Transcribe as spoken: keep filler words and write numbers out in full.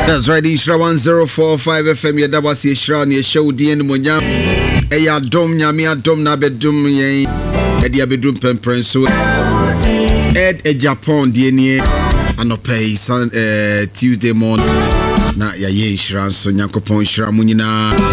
That's right, Ishra one oh four point five F M. Yadabasi Ishra ni show di en monya. Eya dom nyame adom na bedum yen. Edi abedum pemprenso. Ed e Japan di enie anope san eh, Tuesday morning. Na ya ye Ishra so nyankopon Ishra mu nyina.